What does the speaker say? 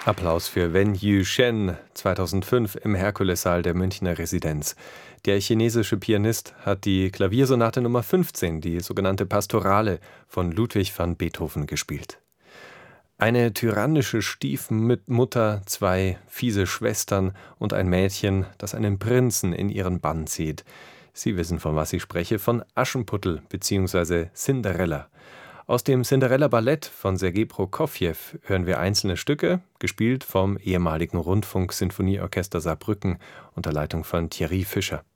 Applaus für Wen Yu-shen 2005 im Herkulessaal der Münchner Residenz. Der chinesische Pianist hat die Klaviersonate Nummer 15, die sogenannte Pastorale von Ludwig van Beethoven, gespielt. Eine tyrannische Stiefmutter, zwei fiese Schwestern und ein Mädchen, das einen Prinzen in ihren Bann zieht. Sie wissen, von was ich spreche, von Aschenputtel bzw. Cinderella. Aus dem Cinderella-Ballett von Sergei Prokofjew hören wir einzelne Stücke, gespielt vom ehemaligen Rundfunk-Sinfonieorchester Saarbrücken unter Leitung von Thierry Fischer.